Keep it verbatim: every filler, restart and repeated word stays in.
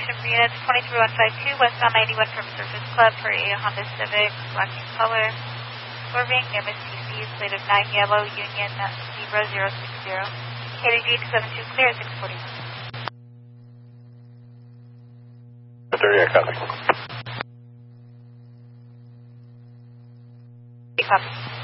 Station for units twenty-three one five two, westbound ninety-one from Surface Club for a Honda Civic, black in color, swerving near Miss T C's, plate of nine yellow, Union zero zero six zero. K D G two seven two, clear, six forty. thirty, I copy. Copy.